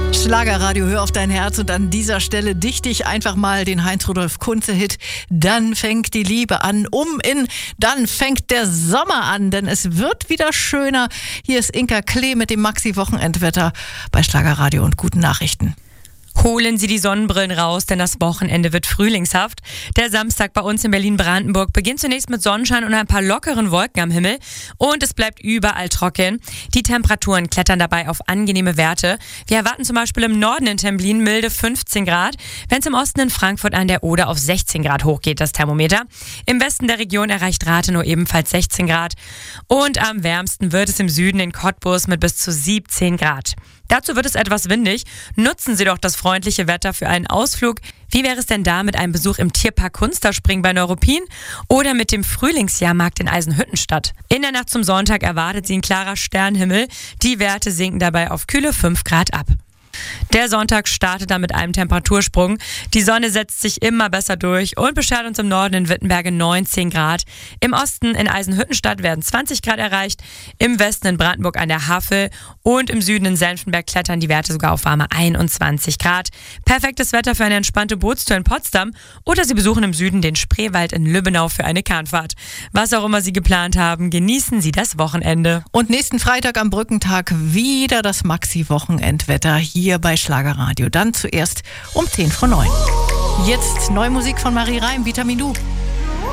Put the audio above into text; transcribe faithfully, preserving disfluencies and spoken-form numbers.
Schlagerradio, hör auf dein Herz und an dieser Stelle dichte ich einfach mal den Heinz-Rudolf-Kunze-Hit Dann fängt die Liebe an, um in Dann fängt der Sommer an, denn es wird wieder schöner. Hier ist Inka Klee mit dem Maxi-Wochenendwetter bei Schlagerradio und guten Nachrichten. Holen Sie die Sonnenbrillen raus, denn das Wochenende wird frühlingshaft. Der Samstag bei uns in Berlin-Brandenburg beginnt zunächst mit Sonnenschein und ein paar lockeren Wolken am Himmel. Und es bleibt überall trocken. Die Temperaturen klettern dabei auf angenehme Werte. Wir erwarten zum Beispiel im Norden in Templin milde fünfzehn Grad, wenn es im Osten in Frankfurt an der Oder auf sechzehn Grad hochgeht, das Thermometer. Im Westen der Region erreicht Rathenow ebenfalls sechzehn Grad. Und am wärmsten wird es im Süden in Cottbus mit bis zu siebzehn Grad. Dazu wird es etwas windig. Nutzen Sie doch das freundliche Wetter für einen Ausflug. Wie wäre es denn da mit einem Besuch im Tierpark Kunsterspring bei Neuruppin oder mit dem Frühlingsjahrmarkt in Eisenhüttenstadt? In der Nacht zum Sonntag erwartet Sie ein klarer Sternhimmel. Die Werte sinken dabei auf kühle fünf Grad ab. Der Sonntag startet dann mit einem Temperatursprung. Die Sonne setzt sich immer besser durch und beschert uns im Norden in Wittenberge neunzehn Grad. Im Osten in Eisenhüttenstadt werden zwanzig Grad erreicht, im Westen in Brandenburg an der Havel und im Süden in Senftenberg klettern die Werte sogar auf warme einundzwanzig Grad. Perfektes Wetter für eine entspannte Bootstour in Potsdam oder Sie besuchen im Süden den Spreewald in Lübbenau für eine Kahnfahrt. Was auch immer Sie geplant haben, genießen Sie das Wochenende. Und nächsten Freitag am Brückentag wieder das Maxi-Wochenendwetter hier bei Schlagerradio. Dann zuerst um zehn vor neun. Jetzt neue Musik von Marie Reim, Vitamin Du.